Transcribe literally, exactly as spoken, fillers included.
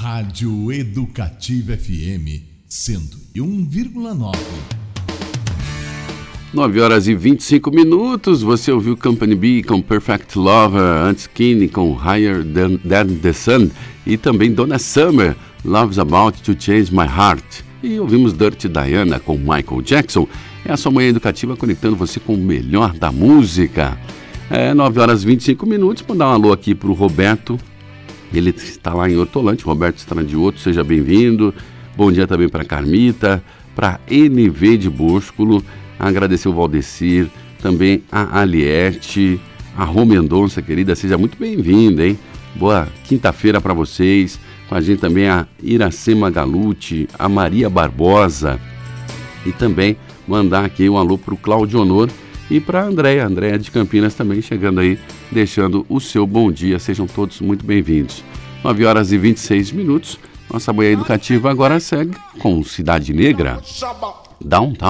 Rádio Educativa F M cento e um vírgula nove. nove horas e vinte e cinco minutos, você ouviu Company B com Perfect Lover, antes Keane com Higher Than, Than the Sun e também Donna Summer, Love's About to Change My Heart. E ouvimos Dirty Diana com Michael Jackson. É a sua manhã educativa conectando você com o melhor da música. É nove horas e vinte e cinco minutos, vou dar um alô aqui para o Roberto, ele está lá em Hortolândia, Roberto Estradioto, seja bem-vindo. Bom dia também para Carmita, para N V de Búsculo, agradecer o Valdecir, também a Aliette, a Rô Mendonça, querida, seja muito bem-vinda, hein? Boa quinta-feira para vocês. Com a gente também a Iracema Galute, a Maria Barbosa e também mandar aqui um alô para o Cláudio Honor e para a Andréia, Andréia de Campinas também chegando aí, deixando o seu bom dia. Sejam todos muito bem-vindos. nove horas e vinte e seis minutos, nossa manhã educativa agora segue com Cidade Negra, Downtown.